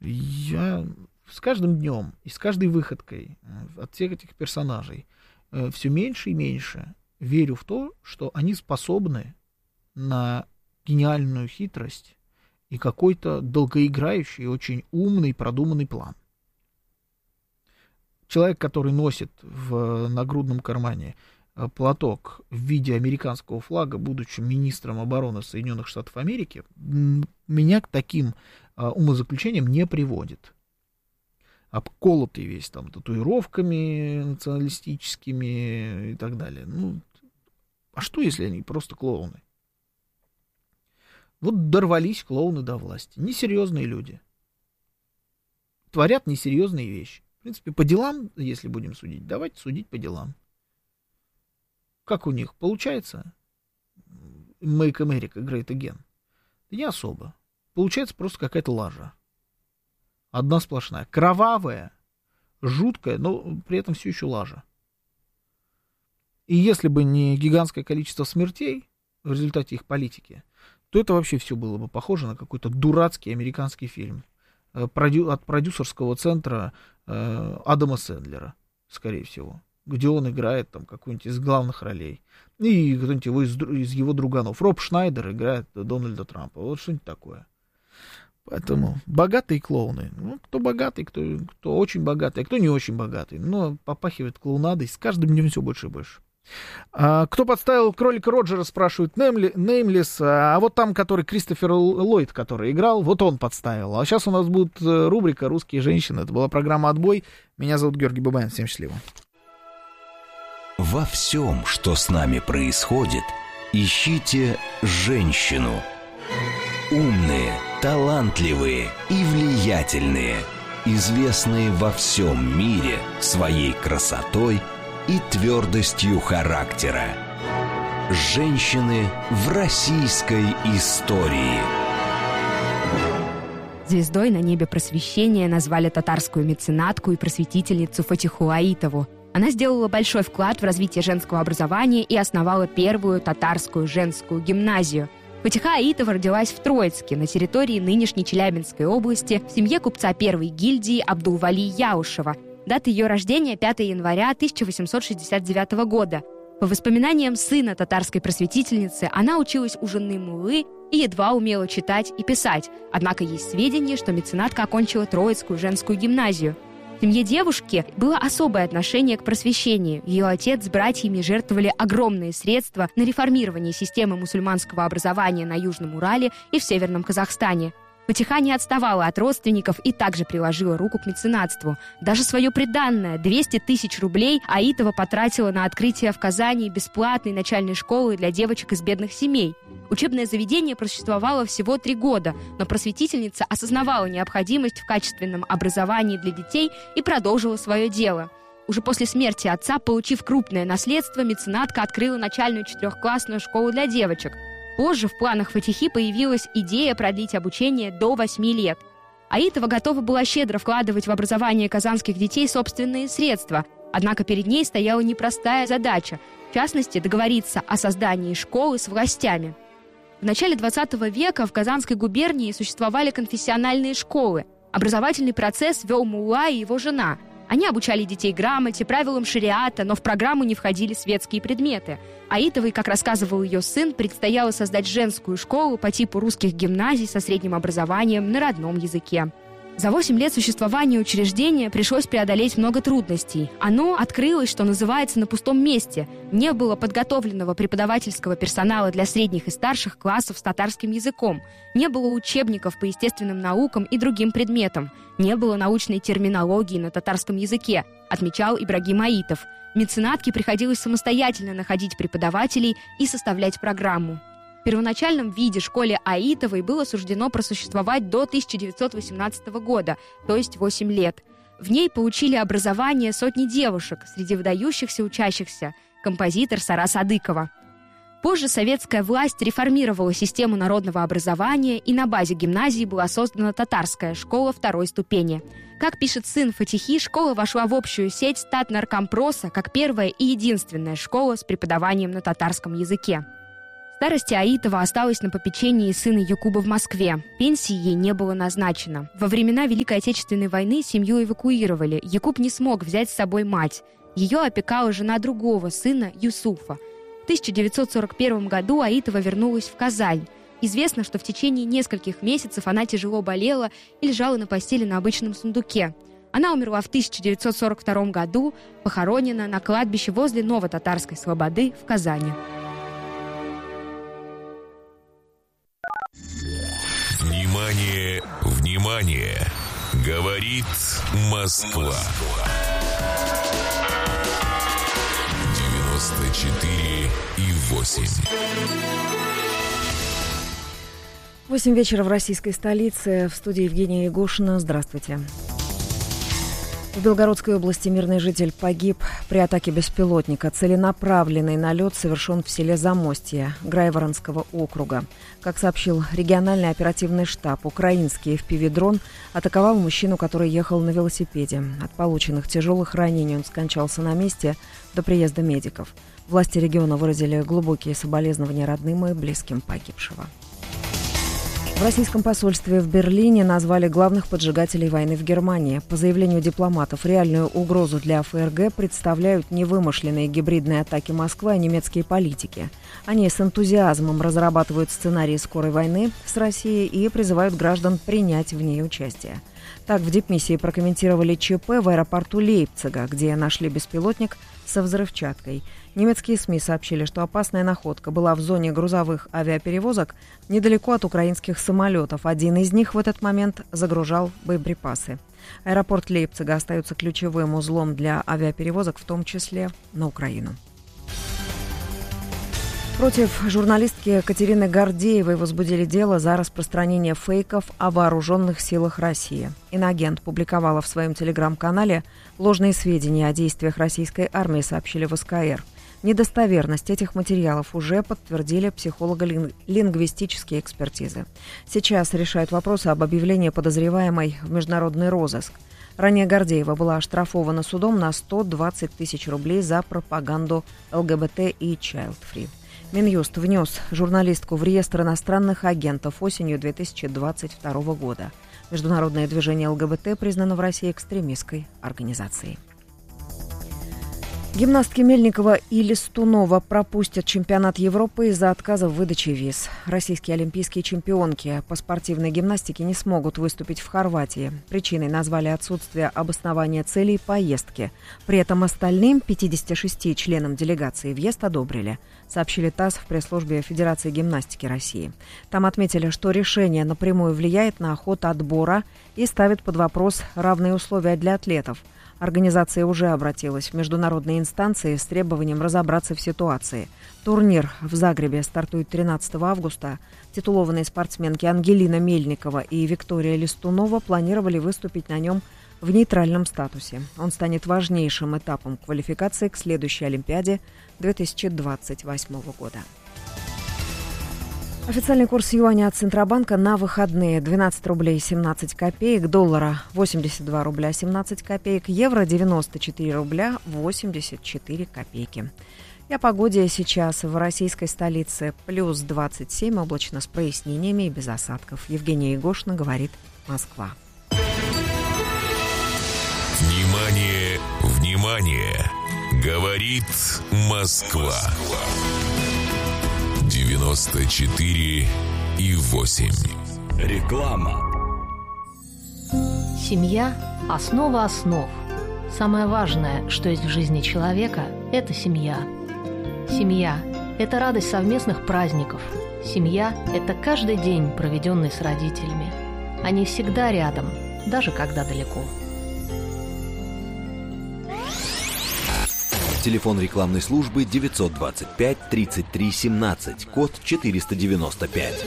Я с каждым днем и с каждой выходкой от всех этих персонажей все меньше и меньше верю в то, что они способны на гениальную хитрость и какой-то долгоиграющий, очень умный, продуманный план. Человек, который носит в нагрудном кармане платок в виде американского флага, будучи министром обороны Соединенных Штатов Америки, меня к таким умозаключениям не приводит. Обколотый весь там татуировками националистическими и так далее. Ну, а что, если они просто клоуны? Вот дорвались клоуны до власти. Несерьезные люди. Творят несерьезные вещи. В принципе, по делам, если будем судить, давайте судить по делам. Как у них получается Make America Great Again? Да не особо. Получается просто какая-то лажа. Одна сплошная. Кровавая, жуткая, но при этом все еще лажа. И если бы не гигантское количество смертей в результате их политики, то это вообще все было бы похоже на какой-то дурацкий американский фильм от продюсерского центра Адама Сэндлера, скорее всего, где он играет там какую-нибудь из главных ролей. И кто-нибудь из его друганов. Роб Шнайдер играет Дональда Трампа. Вот что-нибудь такое. Поэтому богатые клоуны. Ну, кто богатый, кто очень богатый, а кто не очень богатый. Но попахивает клоунадой с каждым днем все больше и больше. Кто подставил кролика Роджера, спрашивает Неймлес. А вот там, который Кристофер Ллойд, который играл, вот он подставил. А сейчас у нас будет рубрика «Русские женщины». Это была программа «Отбой». Меня зовут Георгий Бабаян. Всем счастливо. Во всем, что с нами происходит, ищите женщину. Умные, талантливые и влиятельные, известные во всем мире своей красотой и твердостью характера. Женщины в российской истории. Звездой на небе просвещения назвали татарскую меценатку и просветительницу Фатиху Аитову. Она сделала большой вклад в развитие женского образования и основала первую татарскую женскую гимназию. Фатиха Аитова родилась в Троицке, на территории нынешней Челябинской области, в семье купца первой гильдии Абдулвали Яушева. Дата ее рождения – 5 января 1869 года. По воспоминаниям сына татарской просветительницы, она училась у жены муллы и едва умела читать и писать. Однако есть сведения, что меценатка окончила Троицкую женскую гимназию. В семье девушки было особое отношение к просвещению. Ее отец с братьями жертвовали огромные средства на реформирование системы мусульманского образования на Южном Урале и в Северном Казахстане. Фатиха не отставала от родственников и также приложила руку к меценатству. Даже свое приданное, 200 тысяч рублей, Аитова потратила на открытие в Казани бесплатной начальной школы для девочек из бедных семей. Учебное заведение просуществовало всего 3 года, но просветительница осознавала необходимость в качественном образовании для детей и продолжила свое дело. Уже после смерти отца, получив крупное наследство, меценатка открыла начальную 4-классную школу для девочек. Позже в планах Фатихи появилась идея продлить обучение до 8 лет. Аитова готова была щедро вкладывать в образование казанских детей собственные средства, однако перед ней стояла непростая задача, в частности, договориться о создании школы с властями. В начале 20 века в Казанской губернии существовали конфессиональные школы. Образовательный процесс вел мулла и его жена. Они обучали детей грамоте, правилам шариата, но в программу не входили светские предметы. Аитовой, как рассказывал ее сын, предстояло создать женскую школу по типу русских гимназий со средним образованием на родном языке. За 8 лет существования учреждения пришлось преодолеть много трудностей. Оно открылось, что называется, на пустом месте. Не было подготовленного преподавательского персонала для средних и старших классов с татарским языком. Не было учебников по естественным наукам и другим предметам. Не было научной терминологии на татарском языке, отмечал Ибрагим Аитов. Меценатке приходилось самостоятельно находить преподавателей и составлять программу. В первоначальном виде школе Аитовой было суждено просуществовать до 1918 года, то есть 8 лет. В ней получили образование сотни девушек, среди выдающихся учащихся композитор Сара Садыкова. Позже советская власть реформировала систему народного образования, и на базе гимназии была создана татарская школа 2-й ступени. Как пишет сын Фатихи, школа вошла в общую сеть Татнаркомпроса как первая и единственная школа с преподаванием на татарском языке. В старости Аитова осталась на попечении сына Якуба в Москве. Пенсии ей не было назначено. Во времена Великой Отечественной войны семью эвакуировали. Якуб не смог взять с собой мать. Ее опекала жена другого сына, Юсуфа. В 1941 году Аитова вернулась в Казань. Известно, что в течение нескольких месяцев она тяжело болела и лежала на постели на обычном сундуке. Она умерла в 1942 году, похоронена на кладбище возле Новотатарской Слободы в Казани. Внимание, внимание! Говорит Москва. 94,8. 8 вечера в российской столице. В студии Евгения Егошина. Здравствуйте. В Белгородской области мирный житель погиб при атаке беспилотника. Целенаправленный налет совершен в селе Замостье Грайворонского округа. Как сообщил региональный оперативный штаб, украинский FPV-дрон атаковал мужчину, который ехал на велосипеде. От полученных тяжелых ранений он скончался на месте до приезда медиков. Власти региона выразили глубокие соболезнования родным и близким погибшего. В российском посольстве в Берлине назвали главных поджигателей войны в Германии. По заявлению дипломатов, реальную угрозу для ФРГ представляют не вымышленные гибридные атаки Москвы, а немецкие политики. Они с энтузиазмом разрабатывают сценарии скорой войны с Россией и призывают граждан принять в ней участие. Так, в дипмиссии прокомментировали ЧП в аэропорту Лейпцига, где нашли беспилотник со взрывчаткой. Немецкие СМИ сообщили, что опасная находка была в зоне грузовых авиаперевозок недалеко от украинских самолетов. Один из них в этот момент загружал боеприпасы. Аэропорт Лейпцига остается ключевым узлом для авиаперевозок, в том числе на Украину. Против журналистки Катерины Гордеевой возбудили дело за распространение фейков о вооруженных силах России. Иноагент публиковала в своем телеграм-канале ложные сведения о действиях российской армии, сообщили в СКР. Недостоверность этих материалов уже подтвердили психолого-лингвистические экспертизы. Сейчас решают вопросы об объявлении подозреваемой в международный розыск. Ранее Гордеева была оштрафована судом на 120 тысяч рублей за пропаганду ЛГБТ и Child-Free. Минюст внес журналистку в реестр иностранных агентов осенью 2022 года. Международное движение ЛГБТ признано в России экстремистской организацией. Гимнастки Мельникова и Листунова пропустят чемпионат Европы из-за отказа в выдаче виз. Российские олимпийские чемпионки по спортивной гимнастике не смогут выступить в Хорватии. Причиной назвали отсутствие обоснования целей поездки. При этом остальным 56 членам делегации въезд одобрили, сообщили ТАСС в пресс-службе Федерации гимнастики России. Там отметили, что решение напрямую влияет на ход отбора и ставит под вопрос равные условия для атлетов. Организация уже обратилась в международные инстанции с требованием разобраться в ситуации. Турнир в Загребе стартует 13 августа. Титулованные спортсменки Ангелина Мельникова и Виктория Листунова планировали выступить на нем в нейтральном статусе. Он станет важнейшим этапом квалификации к следующей Олимпиаде 2028 года. Официальный курс юаня от Центробанка на выходные: 12 рублей 17 копеек, доллара 82 рубля 17 копеек, евро 94 рубля 84 копейки. И о погоде сейчас в российской столице: плюс 27, облачно с прояснениями и без осадков. Евгения Егошина, говорит Москва. Внимание, внимание! Говорит Москва. 94,8. Реклама. Семья – основа основ. Самое важное, что есть в жизни человека – это семья. Семья – это радость совместных праздников. Семья – это каждый день, проведенный с родителями. Они всегда рядом, даже когда далеко. Телефон рекламной службы 925 33 17, код 495.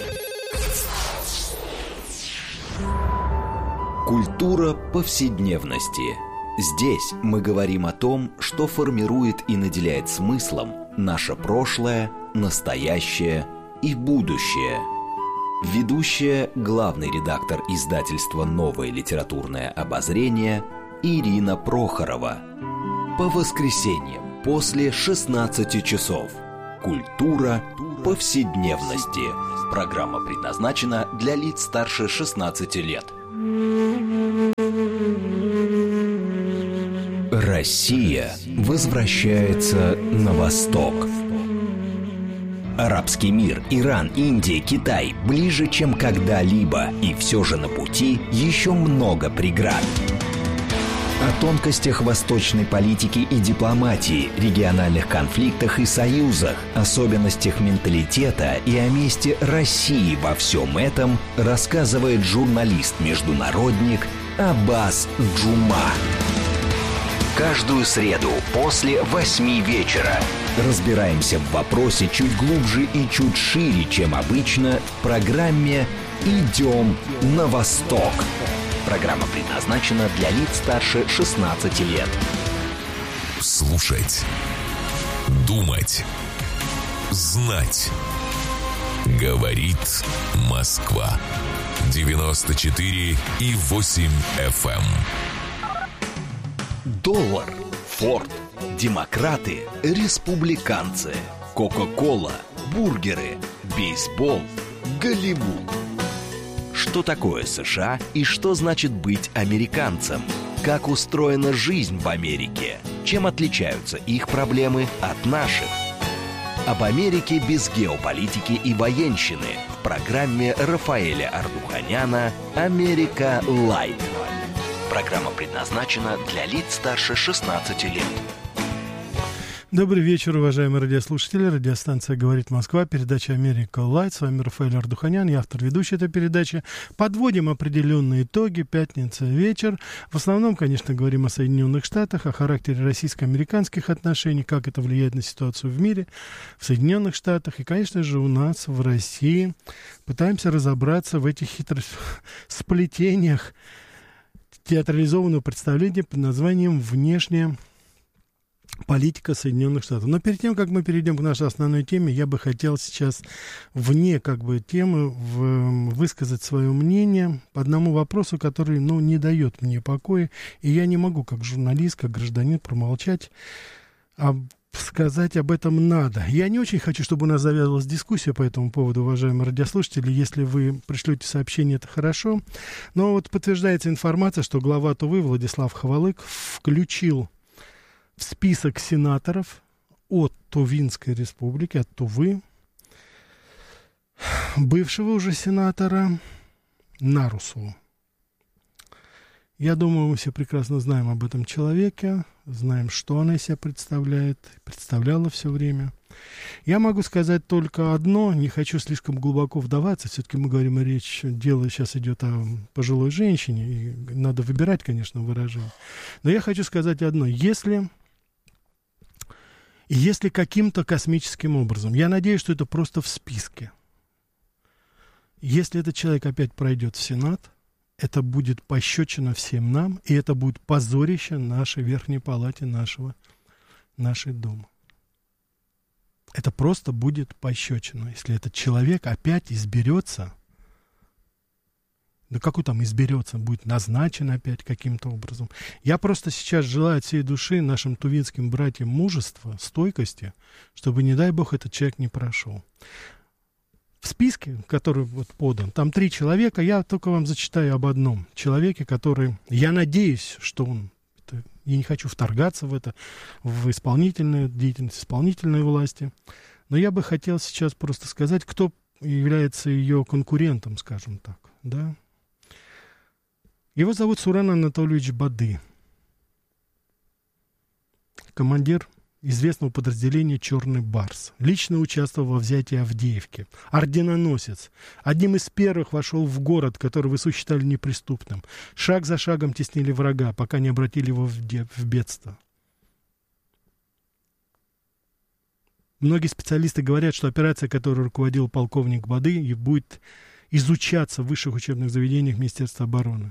Культура повседневности. Здесь мы говорим о том, что формирует и наделяет смыслом наше прошлое, настоящее и будущее. Ведущая, главный редактор издательства «Новое литературное обозрение» Ирина Прохорова. По воскресеньям после 16 часов. Культура повседневности. Программа предназначена для лиц старше 16 лет. Россия возвращается на восток. Арабский мир, Иран, Индия, Китай ближе, чем когда-либо, и все же на пути еще много преград. О тонкостях восточной политики и дипломатии, региональных конфликтах и союзах, особенностях менталитета и о месте России во всем этом рассказывает журналист-международник Аббас Джума. Каждую среду после 8 вечера разбираемся в вопросе чуть глубже и чуть шире, чем обычно, в программе «Идем на восток». Программа предназначена для лиц старше 16 лет. Слушать, думать, знать. Говорит Москва. 94,8 FM. Доллар, Форд, демократы, республиканцы, Кока-кола, бургеры, бейсбол, Голливуд. Что такое США и что значит быть американцем? Как устроена жизнь в Америке? Чем отличаются их проблемы от наших? Об Америке без геополитики и военщины в программе Рафаэля Ардуханяна «Америка Лайт». Программа предназначена для лиц старше 16 лет. Добрый вечер, уважаемые радиослушатели. Радиостанция «Говорит Москва», передача «Америка Лайт». С вами Рафаэль Ардуханян, я автор ведущей этой передачи. Подводим определенные итоги. Пятница, вечер. В основном, конечно, говорим о Соединенных Штатах, о характере российско-американских отношений, как это влияет на ситуацию в мире, в Соединенных Штатах. И, конечно же, у нас в России пытаемся разобраться в этих хитросплетениях театрализованного представления под названием «Внешняя политика Соединенных Штатов». Но перед тем, как мы перейдем к нашей основной теме, я бы хотел сейчас вне темы высказать свое мнение по одному вопросу, который, не дает мне покоя, и я не могу, как журналист, как гражданин, промолчать. Сказать об этом надо. Я не очень хочу, чтобы у нас завязалась дискуссия по этому поводу, уважаемые радиослушатели. Если вы пришлете сообщение, это хорошо. Но вот подтверждается информация, что глава Тувы Владислав Хвалык включил в список сенаторов от Тувинской республики, от Тувы, бывшего уже сенатора Нарусову. Я думаю, мы все прекрасно знаем об этом человеке, знаем, что она из себя представляет, представляла все время. Я могу сказать только одно, не хочу слишком глубоко вдаваться, все-таки мы говорим, дело сейчас идет о пожилой женщине, и надо выбирать, конечно, выражение. Но я хочу сказать одно, если каким-то космическим образом, я надеюсь, что это просто в списке, если этот человек опять пройдет в Сенат, это будет пощечина всем нам, и это будет позорище нашей Верхней Палате, нашей Думы. Это просто будет пощечина, если этот человек опять изберется. Да какой там изберется, будет назначен опять каким-то образом. Я просто сейчас желаю от всей души нашим тувинским братьям мужества, стойкости, чтобы, не дай бог, этот человек не прошел. В списке, который подан, там 3 человека, я только вам зачитаю об одном человеке, который, я надеюсь, что он, я не хочу вторгаться в это, в исполнительную деятельность, исполнительной власти, но я бы хотел сейчас просто сказать, кто является ее конкурентом, скажем так, да. Его зовут Сурен Анатольевич Бады, командир известного подразделения «Черный барс». Лично участвовал во взятии Авдеевки. Орденоносец. Одним из первых вошел в город, который ВСУ считали неприступным. Шаг за шагом теснили врага, пока не обратили его в бедство. Многие специалисты говорят, что операция, которой руководил полковник Бады, будет изучаться в высших учебных заведениях Министерства обороны.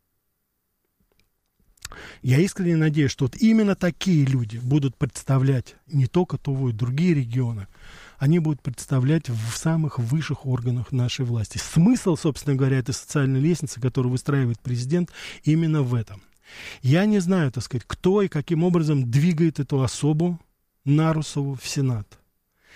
Я искренне надеюсь, что именно такие люди будут представлять не только Туву, и другие регионы. Они будут представлять в самых высших органах нашей власти. Смысл, собственно говоря, этой социальной лестницы, которую выстраивает президент, именно в этом. Я не знаю, кто и каким образом двигает эту особу Нарусову в Сенат.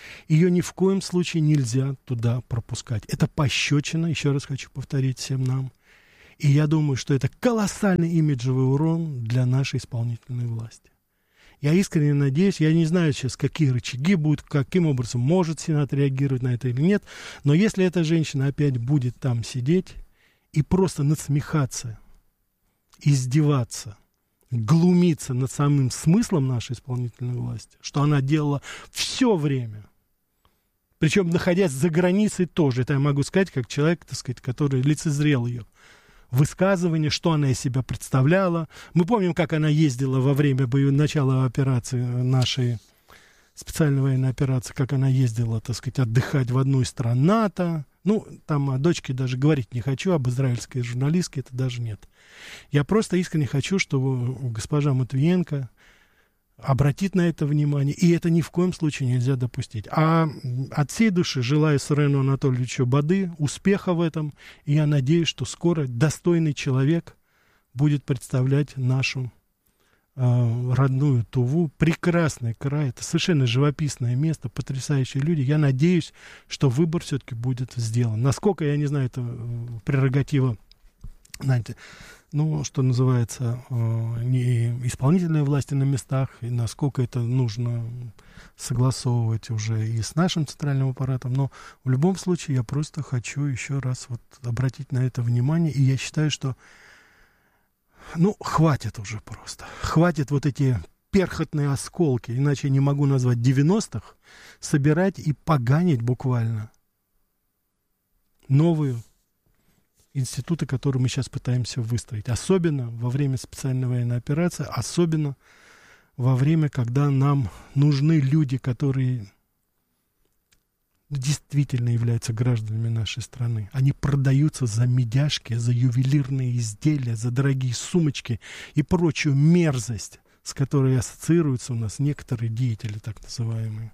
Ее ни в коем случае нельзя туда пропускать. Это пощечина, еще раз хочу повторить всем нам. И я думаю, что это колоссальный имиджевый урон для нашей исполнительной власти. Я искренне надеюсь, я не знаю сейчас, какие рычаги будут, каким образом может Сенат реагировать на это или нет, но если эта женщина опять будет там сидеть и просто насмехаться, издеваться, глумиться над самым смыслом нашей исполнительной власти, что она делала все время, причем находясь за границей тоже, это я могу сказать, как человек, так сказать, который лицезрел ее высказывание, что она из себя представляла. Мы помним, как она ездила во время начала операции нашей специальной военной операции, как она ездила, так сказать, отдыхать в одну из стран НАТО. Ну, там о дочке даже говорить не хочу, об израильской журналистке это даже нет. Я просто искренне хочу, чтобы госпожа Матвиенко обратит на это внимание, и это ни в коем случае нельзя допустить. А от всей души желаю Сурену Анатольевичу Бады успеха в этом, и я надеюсь, что скоро достойный человек будет представлять нашу родную Туву. Прекрасный край, это совершенно живописное место, потрясающие люди. Я надеюсь, что выбор все-таки будет сделан. Насколько, я не знаю, это прерогатива, знаете, ну, что называется, не исполнительной власти на местах, и насколько это нужно согласовывать уже и с нашим центральным аппаратом, но в любом случае я просто хочу еще раз вот обратить на это внимание, и я считаю, что, ну, хватит уже просто, хватит вот эти перхотные осколки, иначе я не могу назвать 90-х, собирать и поганить буквально новую институты, которые мы сейчас пытаемся выстроить. Особенно во время специальной военной операции, особенно во время, когда нам нужны люди, которые действительно являются гражданами нашей страны. Они продаются за медяшки, за ювелирные изделия, за дорогие сумочки и прочую мерзость, с которой ассоциируются у нас некоторые деятели, так называемые.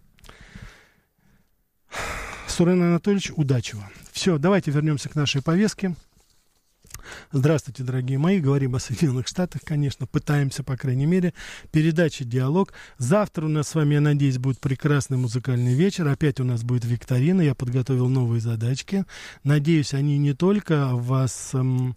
Сурен Анатольевич, удачи вам. Все, давайте вернемся к нашей повестке. Здравствуйте, дорогие мои. Говорим о Соединенных Штатах, конечно. Пытаемся, по крайней мере. Передача «Диалог». Завтра у нас с вами, я надеюсь, будет прекрасный музыкальный вечер. Опять у нас будет викторина. Я подготовил новые задачки. Надеюсь, они не только вас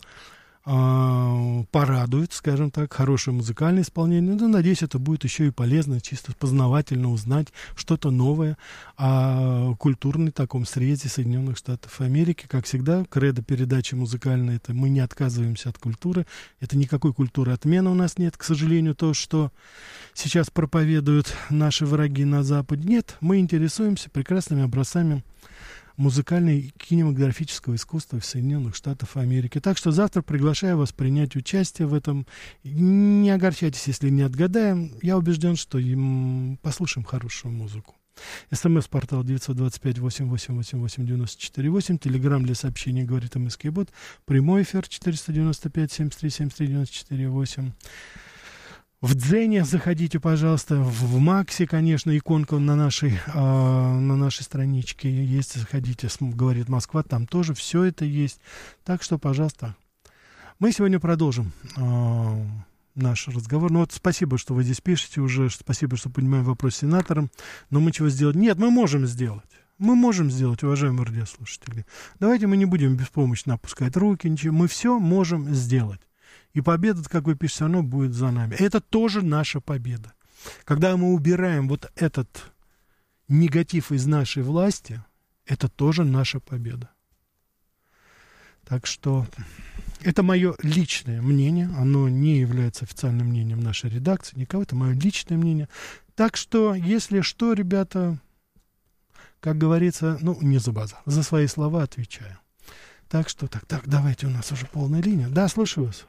порадуют, скажем так, хорошее музыкальное исполнение, но, надеюсь, это будет еще и полезно, чисто познавательно узнать что-то новое о культурной таком срезе Соединенных Штатов Америки. Как всегда, кредо передачи музыкальной, это мы не отказываемся от культуры, это никакой культуры отмены у нас нет, к сожалению, то, что сейчас проповедуют наши враги на Западе. Нет, мы интересуемся прекрасными образцами музыкального и кинематографического искусства в Соединенных Штатах Америки. Так что завтра приглашаю вас принять участие в этом. Не огорчайтесь, если не отгадаем. Я убежден, что послушаем хорошую музыку. СМС-портал 925-8888-94-8. Телеграм для сообщений «Говорит МСК Бот». Прямой эфир 495-73-73-94-8. В Дзене заходите, пожалуйста, в Максе, конечно, иконка на нашей страничке есть, заходите, говорит Москва, там тоже все это есть. Так что, пожалуйста, мы сегодня продолжим наш разговор. Ну вот спасибо, что вы здесь пишете уже, спасибо, что понимаем вопрос с сенатором, но мы чего сделать? Нет, мы можем сделать. Мы можем сделать, уважаемые радиослушатели. Давайте мы не будем беспомощно опускать руки, ничего. Мы все можем сделать. И победа, как вы пишете, все равно будет за нами. Это тоже наша победа. Когда мы убираем вот этот негатив из нашей власти, это тоже наша победа. Так что это мое личное мнение. Оно не является официальным мнением нашей редакции. Никого, это мое личное мнение. Так что, если что, ребята, как говорится, ну, не за базар. За свои слова отвечаю. Так что, так, давайте, у нас уже полная линия. Да, слушаю вас.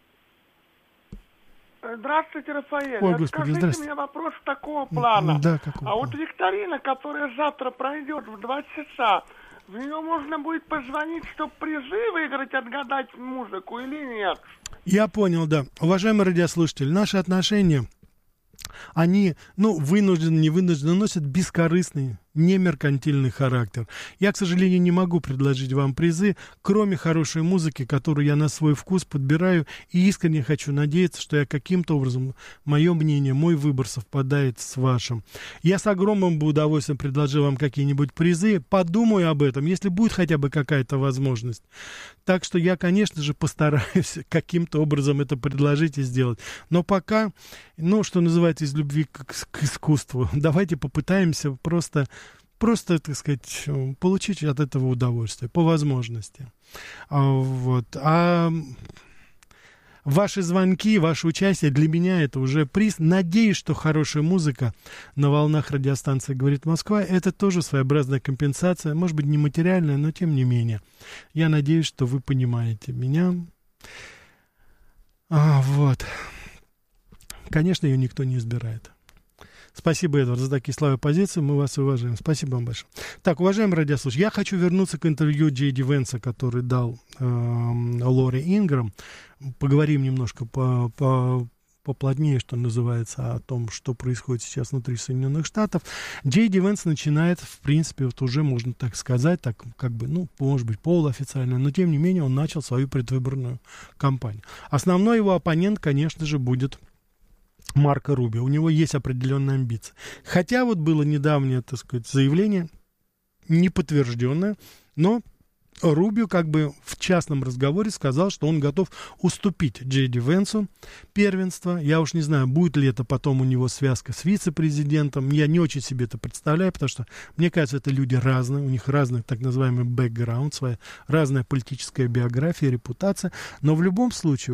Здравствуйте, Рафаэль. Ой, Господи, скажите здравствуйте. мне вопрос такого плана. Да, какого? А вот викторина, которая завтра пройдет в 2 часа, в нее можно будет позвонить, чтобы призы выиграть, отгадать музыку или нет? Я понял, да. Уважаемые радиослушатели, наши отношения, они, вынуждены, не вынуждены, носят бескорыстный не меркантильный характер. Я, к сожалению, не могу предложить вам призы, кроме хорошей музыки, которую я на свой вкус подбираю, и искренне хочу надеяться, что я каким-то образом, мое мнение, мой выбор совпадает с вашим. Я с огромным удовольствием предложу вам какие-нибудь призы, подумаю об этом, если будет хотя бы какая-то возможность. Так что я, конечно же, постараюсь каким-то образом это предложить и сделать. Но пока, что называется, из любви к искусству, давайте попытаемся просто, так сказать, получить от этого удовольствие, по возможности. Ваши звонки, ваше участие, для меня это уже приз. Надеюсь, что хорошая музыка на волнах радиостанции «Говорит Москва» — это тоже своеобразная компенсация, может быть, не материальная, но тем не менее. Я надеюсь, что вы понимаете меня. Конечно, ее никто не избирает. Спасибо, Эдвард, за такие слова и позиции. Мы вас уважаем. Спасибо вам большое. Так, уважаемые радиослушатели, я хочу вернуться к интервью Джей Ди Венса, который дал Лори Инграм. Поговорим немножко поплотнее, что называется, о том, что происходит сейчас внутри Соединенных Штатов. Джей Ди Венс начинает, в принципе, вот уже, можно так сказать, так как бы, может быть, полуофициально, но, тем не менее, он начал свою предвыборную кампанию. Основной его оппонент, конечно же, будет Марко Рубио. У него есть определенные амбиции. Хотя вот было недавнее, так сказать, заявление, неподтвержденное, но Рубио как бы в частном разговоре сказал, что он готов уступить Джей Ди Венсу первенство. Я уж не знаю, будет ли это потом у него связка с вице-президентом. Я не очень себе это представляю, потому что, мне кажется, это люди разные, у них разный так называемый бэкграунд, своя разная политическая биография, репутация. Но в любом случае,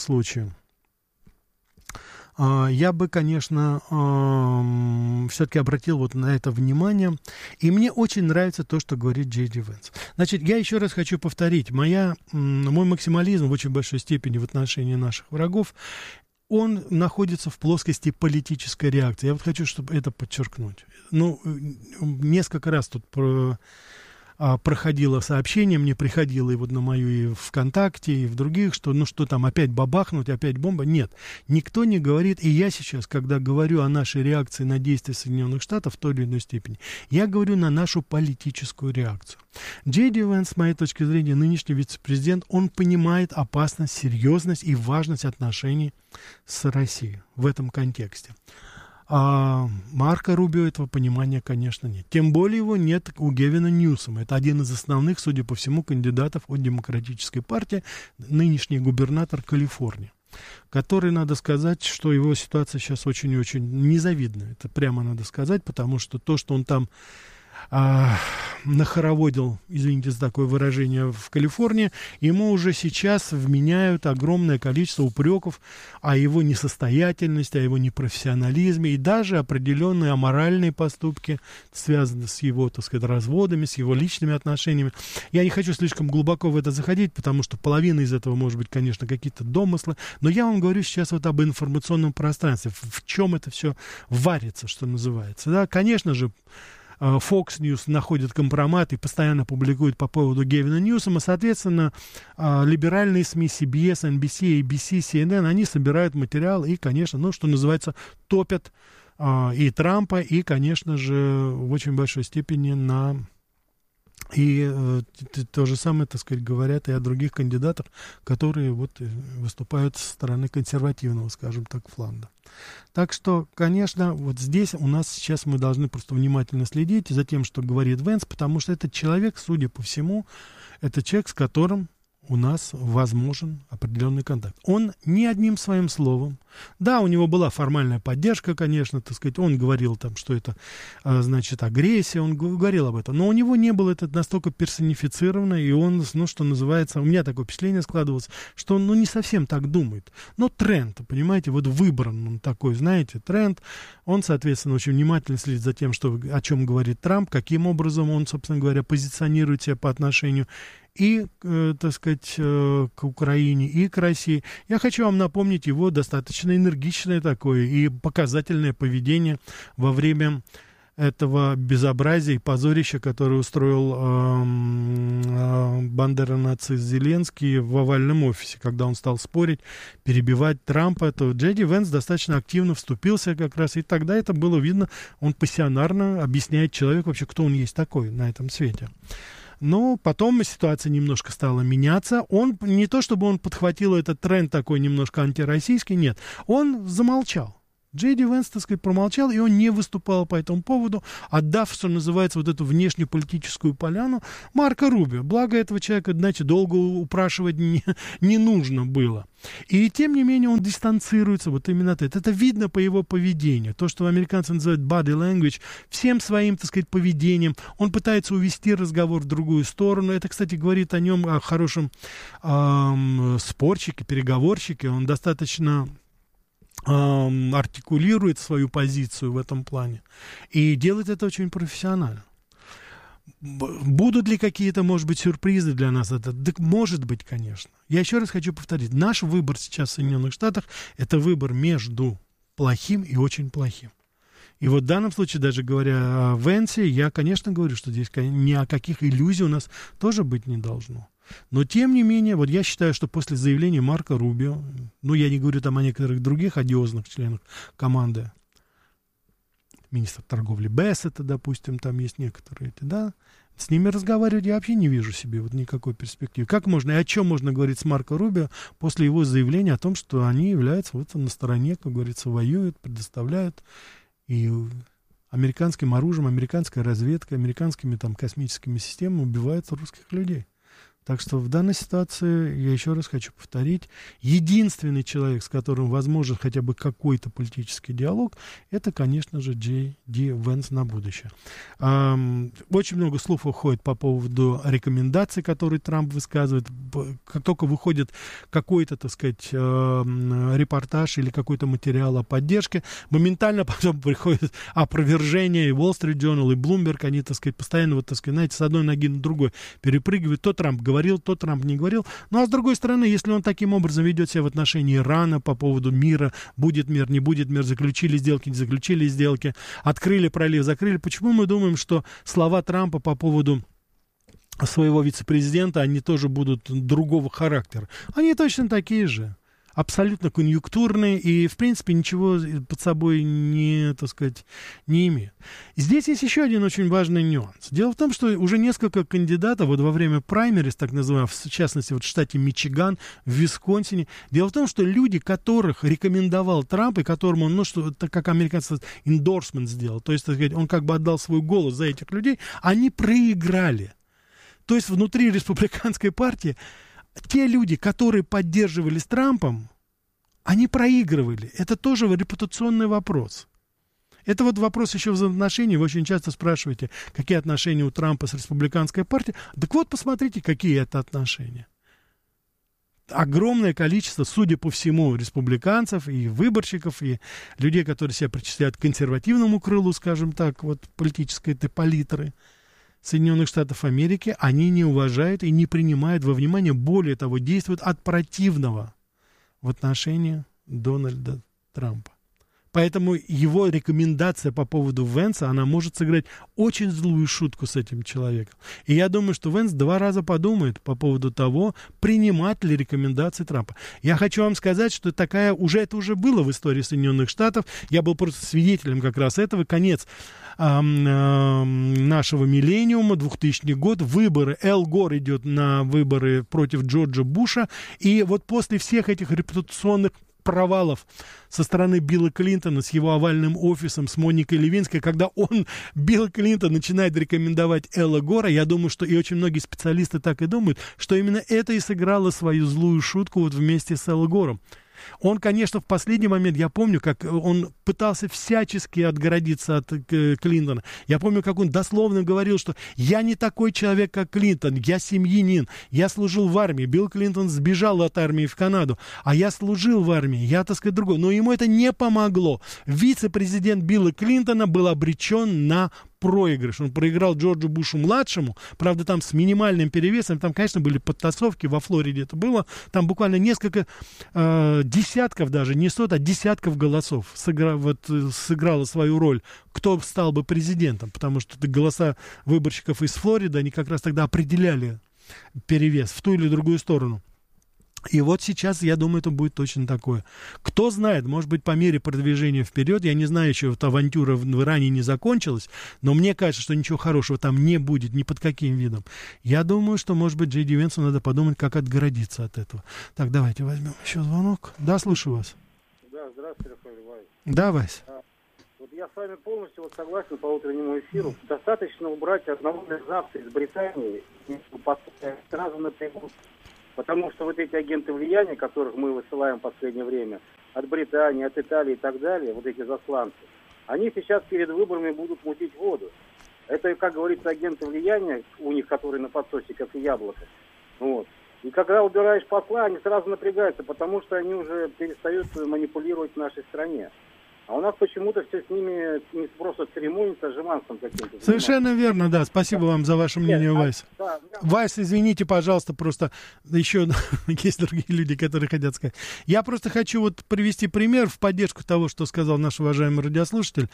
я бы, конечно, все-таки обратил вот на это внимание. И мне очень нравится то, что говорит Джей Ди Венс. Значит, я еще раз хочу повторить. Мой максимализм в очень большой степени в отношении наших врагов, он находится в плоскости политической реакции. Я вот хочу, чтобы это подчеркнуть. Несколько раз тут проходило сообщение, мне приходило и вот на мою и ВКонтакте, и в других, что что там опять бабахнуть, опять бомба. Нет, никто не говорит, и я сейчас, когда говорю о нашей реакции на действия Соединенных Штатов в той или иной степени, я говорю на нашу политическую реакцию. Джей Ди Венс, с моей точки зрения, нынешний вице-президент, он понимает опасность, серьезность и важность отношений с Россией в этом контексте. А Марко Рубио этого понимания, конечно, нет. Тем более его нет у Гевина Ньюсома. Это один из основных, судя по всему, кандидатов от Демократической партии, нынешний губернатор Калифорнии, который, надо сказать, что его ситуация сейчас очень и очень незавидная. Это прямо надо сказать, потому что то, что он там нахороводил, извините за такое выражение, в Калифорнии, ему уже сейчас вменяют огромное количество упреков о его несостоятельности, о его непрофессионализме и даже определенные аморальные поступки, связанные с его, так сказать, разводами, с его личными отношениями. Я не хочу слишком глубоко в это заходить, потому что половина из этого может быть, конечно, какие-то домыслы, но я вам говорю сейчас вот об информационном пространстве, в чем это все варится, что называется. Да, конечно же, Fox News находит компромат и постоянно публикует по поводу Гевина Ньюсома. Соответственно, либеральные СМИ CBS, NBC, ABC, CNN, они собирают материал и, конечно, что называется, топят и Трампа, и, конечно же, в очень большой степени то же самое, так сказать, говорят и о других кандидатах, которые вот выступают со стороны консервативного, скажем так, фланга. Так что, конечно, вот здесь у нас сейчас мы должны просто внимательно следить за тем, что говорит Венс, потому что этот человек, судя по всему, это человек, с которым у нас возможен определенный контакт. Он ни одним своим словом, да, у него была формальная поддержка, конечно, так сказать, он говорил там, что это, значит, агрессия, он говорил об этом, но у него не было это настолько персонифицировано, и он, что называется, у меня такое впечатление складывалось, что он, не совсем так думает. Но тренд, понимаете, вот выбран он такой, знаете, тренд, он, соответственно, очень внимательно следит за тем, о чем говорит Трамп, каким образом он, собственно говоря, позиционирует себя по отношению и, так сказать, к Украине, и к России. Я хочу вам напомнить его достаточно энергичное такое и показательное поведение во время этого безобразия и позорища, которое устроил бандера-нацист Зеленский в овальном офисе, когда он стал спорить, перебивать Трампа, то Джей Ди Венс достаточно активно вступился как раз, и тогда это было видно, он пассионарно объясняет человеку вообще, кто он есть такой на этом свете. Но потом ситуация немножко стала меняться. Он, не то чтобы он подхватил этот тренд такой немножко антироссийский, нет, он замолчал. Джей Ди Венс, так сказать, промолчал, и он не выступал по этому поводу, отдав, что называется, вот эту внешнеполитическую поляну Марко Рубио. Благо этого человека, знаете, долго упрашивать не нужно было. И тем не менее он дистанцируется вот именно от этого. Это видно по его поведению. То, что американцы называют body language, всем своим, так сказать, поведением. Он пытается увести разговор в другую сторону. Это, кстати, говорит о нем, о хорошем спорщике, переговорщике. Он достаточно артикулирует свою позицию в этом плане и делает это очень профессионально. Будут ли какие-то, может быть, сюрпризы для нас? Да, может быть, конечно. Я еще раз хочу повторить. Наш выбор сейчас в Соединенных Штатах — это выбор между плохим и очень плохим. И вот в данном случае, даже говоря о Венсе, я, конечно, говорю, что здесь ни о каких иллюзий у нас тоже быть не должно. Но, тем не менее, вот я считаю, что после заявления Марко Рубио, ну, я не говорю там о некоторых других одиозных членах команды, министр торговли Бессета, допустим, там есть некоторые, да, с ними разговаривать я вообще не вижу себе вот никакой перспективы. Как можно и о чем можно говорить с Марко Рубио после его заявления о том, что они являются вот на стороне, как говорится, воюют, предоставляют и американским оружием, американской разведкой, американскими там космическими системами убивают русских людей. Так что в данной ситуации, я еще раз хочу повторить, единственный человек, с которым возможен хотя бы какой-то политический диалог, это, конечно же, Джей Ди Венс на будущее. Очень много слов уходит по поводу рекомендаций, которые Трамп высказывает. Как только выходит какой-то, так сказать, репортаж или какой-то материал о поддержке, моментально потом приходит опровержение, и Wall Street Journal, и Bloomberg, они, так сказать, постоянно, вот, так сказать, знаете, с одной ноги на другой перепрыгивают. То Трамп говорил, то Трамп не говорил. Ну, а с другой стороны, если он таким образом ведет себя в отношении Ирана по поводу мира, будет мир, не будет мир, заключили сделки, не заключили сделки, открыли пролив, закрыли, почему мы думаем, что слова Трампа по поводу своего вице-президента, они тоже будут другого характера? Они точно такие же. Абсолютно конъюнктурные и, в принципе, ничего под собой не, так сказать, не имеют. И здесь есть еще один очень важный нюанс. Дело в том, что уже несколько кандидатов вот во время праймерис, так называемых, в частности, вот в штате Мичиган, в Висконсине, дело в том, что люди, которых рекомендовал Трамп, и которым он, ну, что, так как американцы, эндорсмент сделал, то есть, так сказать, он как бы отдал свой голос за этих людей, они проиграли. То есть внутри республиканской партии те люди, которые поддерживали с Трампом, они проигрывали. Это тоже репутационный вопрос. Это вот вопрос еще взаимоотношений. Вы очень часто спрашиваете, какие отношения у Трампа с республиканской партией. Так вот, посмотрите, какие это отношения. Огромное количество, судя по всему, республиканцев и выборщиков, и людей, которые себя причисляют к консервативному крылу, скажем так, вот политической этой палитры Соединенных Штатов Америки, они не уважают и не принимают во внимание, более того, действуют от противного в отношении Дональда Трампа. Поэтому его рекомендация по поводу Венса, она может сыграть очень злую шутку с этим человеком. И я думаю, что Венс 2 раза подумает по поводу того, принимать ли рекомендации Трампа. Я хочу вам сказать, что это уже было в истории Соединенных Штатов. Я был просто свидетелем как раз этого. Конец нашего миллениума, 2000 год, выборы. Эл Гор идет на выборы против Джорджа Буша. И вот после всех этих репутационных провалов со стороны Билла Клинтона с его овальным офисом, с Моникой Левинской, когда Билл Клинтон начинает рекомендовать Элла Гора, я думаю, что и очень многие специалисты так и думают, что именно это и сыграло свою злую шутку вот вместе с Элл Гором. Он, конечно, в последний момент, я помню, как он пытался всячески отгородиться от Клинтона. Я помню, как он дословно говорил, что я не такой человек, как Клинтон, я семьянин, я служил в армии. Билл Клинтон сбежал от армии в Канаду, а я служил в армии, я, так сказать, другой. Но ему это не помогло. Вице-президент Билла Клинтона был обречен на проигрыш. Он проиграл Джорджу Бушу-младшему, правда, там с минимальным перевесом. Там, конечно, были подтасовки, во Флориде это было. Там буквально несколько десятков даже, не сот, а десятков голосов сыграло свою роль, кто стал бы президентом, потому что голоса выборщиков из Флориды, они как раз тогда определяли перевес в ту или другую сторону. И вот сейчас, я думаю, это будет точно такое. Кто знает, может быть, по мере продвижения вперед, я не знаю, еще эта авантюра в Иране не закончилась, но мне кажется, что ничего хорошего там не будет, ни под каким видом. Я думаю, что, может быть, Джей Ди Венсу надо подумать, как отгородиться от этого. Так, давайте возьмем еще звонок. Да, слушаю вас. Да, здравствуйте, Рафаэль, Вась. Да, Вась. Вот я с вами полностью согласен по утреннему эфиру. Достаточно убрать одного мерзавца из Британии и сразу напрягут. Потому что вот эти агенты влияния, которых мы высылаем в последнее время, от Британии, от Италии и так далее, вот эти засланцы, они сейчас перед выборами будут мутить воду. Это, как говорится, агенты влияния у них, которые на подсосе, как и яблоко. Вот. И когда убираешь посла, они сразу напрягаются, потому что они уже перестают манипулировать в нашей стране. А у нас почему-то все с ними не просто церемонится, а жеманством каким-то. Совершенно верно, да. Спасибо вам за ваше мнение, Вайс. Да. Вайс, извините, пожалуйста, просто еще есть другие люди, которые хотят сказать. Я просто хочу вот привести пример в поддержку того, что сказал наш уважаемый радиослушатель.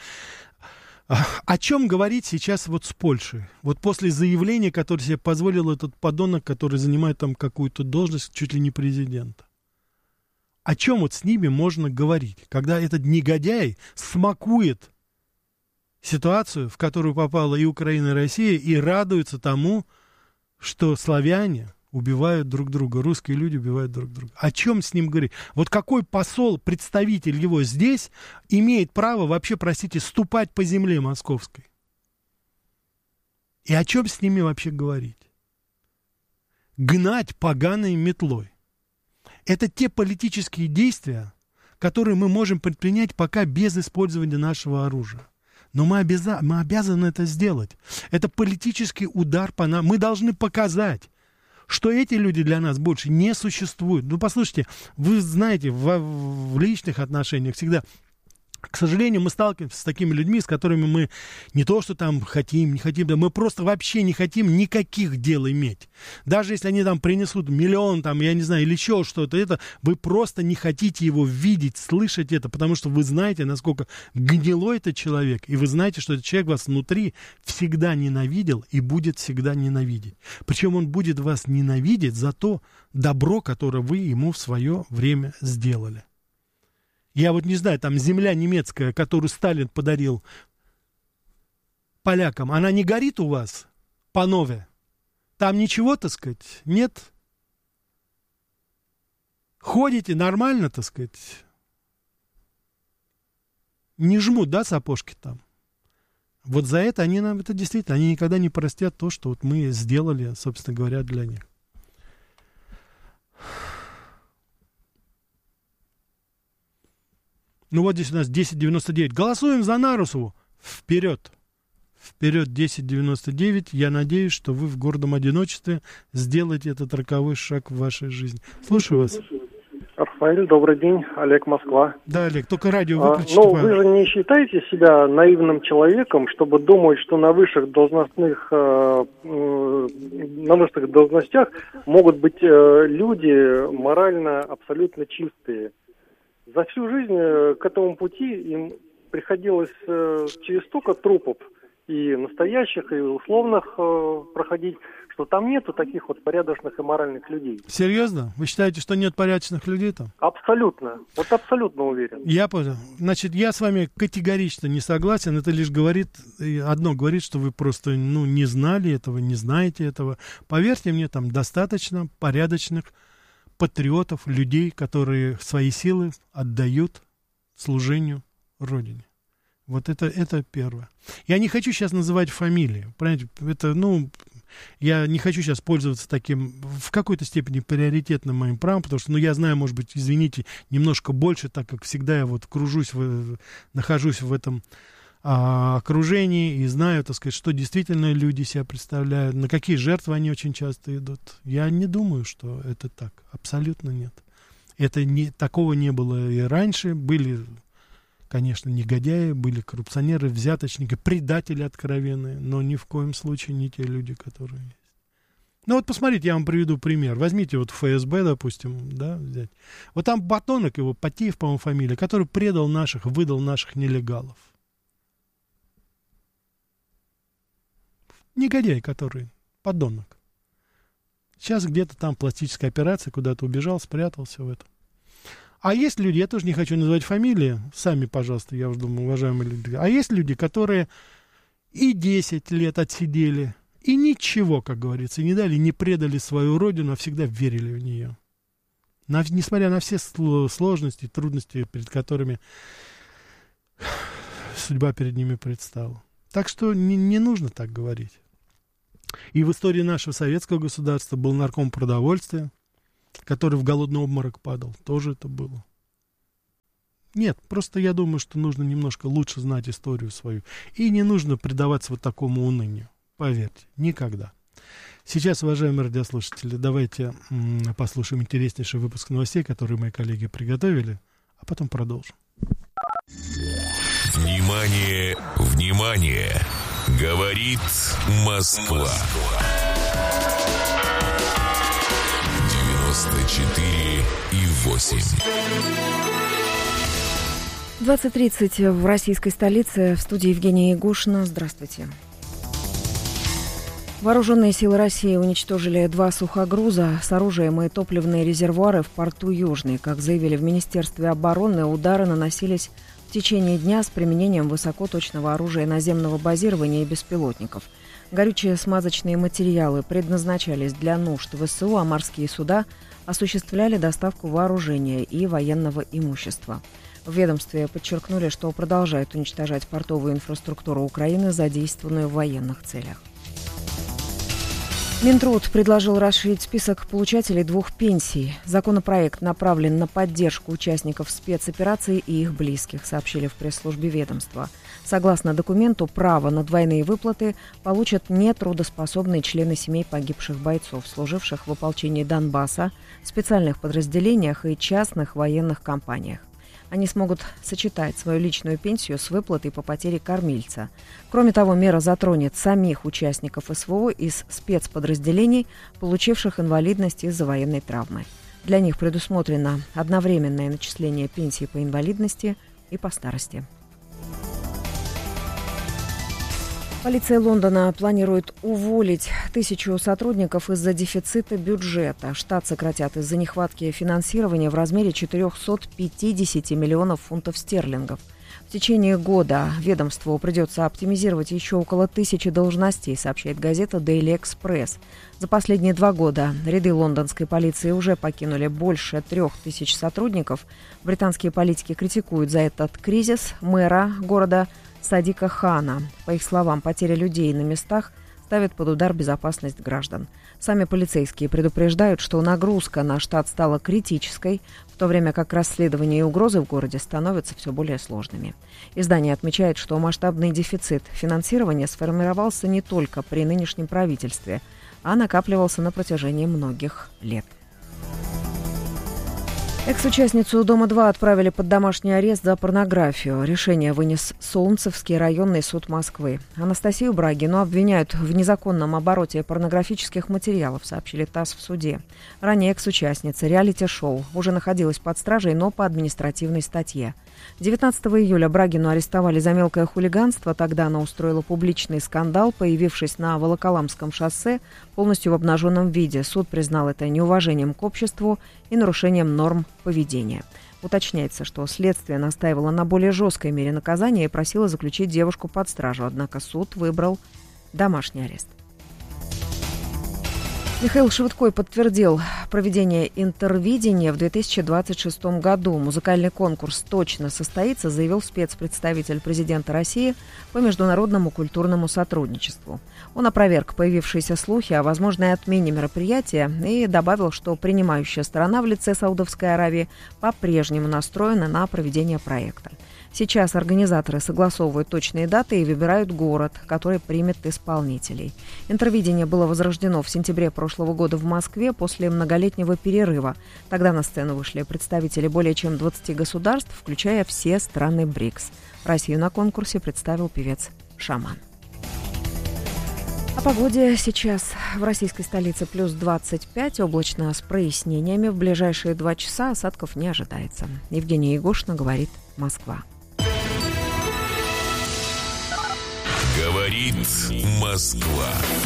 О чем говорить сейчас вот с Польшей? Вот после заявления, которое себе позволил этот подонок, который занимает там какую-то должность, чуть ли не президента. О чем вот с ними можно говорить, когда этот негодяй смакует ситуацию, в которую попала и Украина, и Россия, и радуется тому, что славяне убивают друг друга, русские люди убивают друг друга. О чем с ним говорить? Вот какой посол, представитель его здесь, имеет право вообще, простите, ступать по земле московской? И о чем с ними вообще говорить? Гнать поганой метлой. Это те политические действия, которые мы можем предпринять пока без использования нашего оружия. Но мы обязаны это сделать. Это политический удар по нам. Мы должны показать, что эти люди для нас больше не существуют. Ну, послушайте, вы знаете, в личных отношениях всегда... К сожалению, мы сталкиваемся с такими людьми, с которыми мы не то, что там хотим, не хотим, да мы просто вообще не хотим никаких дел иметь. Даже если они там принесут миллион, там, я не знаю, или еще что-то, это вы просто не хотите его видеть, слышать это, потому что вы знаете, насколько гнилой этот человек, и вы знаете, что этот человек вас внутри всегда ненавидел и будет всегда ненавидеть. Причем он будет вас ненавидеть за то добро, которое вы ему в свое время сделали. Я вот не знаю, там земля немецкая, которую Сталин подарил полякам, она не горит у вас, панове? Там ничего, так сказать, нет? Ходите нормально, так сказать? Не жмут, да, сапожки там? Вот за это они нам, это действительно, они никогда не простят то, что вот мы сделали, собственно говоря, для них. Ну вот здесь у нас 10.99. Голосуем за Нарусову. Вперед. Вперед 10.99. Я надеюсь, что вы в гордом одиночестве сделаете этот роковой шаг в вашей жизни. Слушаю вас. Рафаэль, добрый день. Олег, Москва. Да, Олег, только радио выключите. Ну, вы же не считаете себя наивным человеком, чтобы думать, что на высших должностях могут быть люди морально абсолютно чистые. За всю жизнь к этому пути им приходилось через столько трупов, и настоящих, и условных проходить, что там нету таких вот порядочных и моральных людей. Серьезно? Вы считаете, что нет порядочных людей там? Абсолютно. Вот абсолютно уверен. Я понял. Значит, я с вами категорично не согласен. Это лишь говорит, одно говорит, что вы просто, не знали этого, не знаете этого. Поверьте мне, там достаточно порядочных патриотов, людей, которые свои силы отдают служению Родине. Вот это первое. Я не хочу сейчас называть фамилии. Понимаете, это, я не хочу сейчас пользоваться таким, в какой-то степени, приоритетным моим правом, потому что, я знаю, может быть, извините, немножко больше, так как всегда я вот нахожусь в этом окружении и знаю, так сказать, что действительно люди себя представляют, на какие жертвы они очень часто идут. Я не думаю, что это так. Абсолютно нет. Такого не было и раньше. Были конечно, негодяи, были коррупционеры, взяточники, предатели откровенные, но ни в коем случае не те люди, которые есть. Ну вот посмотрите, я вам приведу пример. Возьмите вот ФСБ, допустим, да, взять. Вот там Батонок, его Потеев, по-моему, фамилия, который выдал наших нелегалов. Негодяй, который, подонок. Сейчас где-то там пластическая операция, куда-то убежал, спрятался в этом. А есть люди, я тоже не хочу называть фамилии, сами, пожалуйста, я уже думаю, уважаемые люди. А есть люди, которые и 10 лет отсидели, и ничего, как говорится, не дали, не предали свою родину, а всегда верили в нее. Несмотря на все сложности, трудности, перед которыми судьба перед ними предстала. Так что не нужно так говорить. И в истории нашего советского государства был нарком продовольствия, который в голодный обморок падал. Тоже это было. Нет, просто я думаю, что нужно немножко лучше знать историю свою. И не нужно предаваться вот такому унынию. Поверьте, никогда. Сейчас, уважаемые радиослушатели, давайте послушаем интереснейший выпуск новостей, которые мои коллеги приготовили, а потом продолжим. Внимание, внимание! Говорит Москва. 94,8. 20:30 в российской столице. В студии Евгения Ягушина. Здравствуйте. Вооруженные силы России уничтожили 2 сухогруза с оружием и топливные резервуары в порту Южный. Как заявили в Министерстве обороны, удары наносились в течение дня с применением высокоточного оружия наземного базирования и беспилотников. Горючие смазочные материалы предназначались для нужд ВСУ, а морские суда осуществляли доставку вооружения и военного имущества. В ведомстве подчеркнули, что продолжают уничтожать портовую инфраструктуру Украины, задействованную в военных целях. Минтруд предложил расширить список получателей 2 пенсий. Законопроект направлен на поддержку участников спецопераций и их близких, сообщили в пресс-службе ведомства. Согласно документу, право на двойные выплаты получат нетрудоспособные члены семей погибших бойцов, служивших в ополчении Донбасса, специальных подразделениях и частных военных компаниях. Они смогут сочетать свою личную пенсию с выплатой по потере кормильца. Кроме того, мера затронет самих участников СВО из спецподразделений, получивших инвалидность из-за военной травмы. Для них предусмотрено одновременное начисление пенсии по инвалидности и по старости. Полиция Лондона планирует уволить 1000 сотрудников из-за дефицита бюджета. Штат сократят из-за нехватки финансирования в размере 450 миллионов фунтов стерлингов. В течение года ведомству придется оптимизировать еще около 1000 должностей, сообщает газета Daily Express. За последние 2 года ряды лондонской полиции уже покинули больше 3000 сотрудников. Британские политики критикуют за этот кризис мэра города Садика Хана. По их словам, потеря людей на местах ставит под удар безопасность граждан. Сами полицейские предупреждают, что нагрузка на штат стала критической, в то время как расследования и угрозы в городе становятся все более сложными. Издание отмечает, что масштабный дефицит финансирования сформировался не только при нынешнем правительстве, а накапливался на протяжении многих лет. Экс-участницу Дома-2 отправили под домашний арест за порнографию. Решение вынес Солнцевский районный суд Москвы. Анастасию Брагину обвиняют в незаконном обороте порнографических материалов, сообщили ТАСС в суде. Ранее экс-участница реалити-шоу уже находилась под стражей, но по административной статье. 19 июля Брагину арестовали за мелкое хулиганство. Тогда она устроила публичный скандал, появившись на Волоколамском шоссе полностью в обнаженном виде. Суд признал это неуважением к обществу и нарушением норм поведения. Уточняется, что следствие настаивало на более жесткой мере наказания и просило заключить девушку под стражу, однако суд выбрал домашний арест. Михаил Швыдкой подтвердил проведение интервидения в 2026 году. Музыкальный конкурс точно состоится, заявил спецпредставитель президента России по международному культурному сотрудничеству. Он опроверг появившиеся слухи о возможной отмене мероприятия и добавил, что принимающая сторона в лице Саудовской Аравии по-прежнему настроена на проведение проекта. Сейчас организаторы согласовывают точные даты и выбирают город, который примет исполнителей. Интервидение было возрождено в сентябре прошлого года в Москве после многолетнего перерыва. Тогда на сцену вышли представители более чем 20 государств, включая все страны БРИКС. Россию на конкурсе представил певец «Шаман». О погоде сейчас в российской столице плюс 25, облачно с прояснениями. В ближайшие 2 часа осадков не ожидается. Евгения Егошина, говорит Москва. Говорит Москва.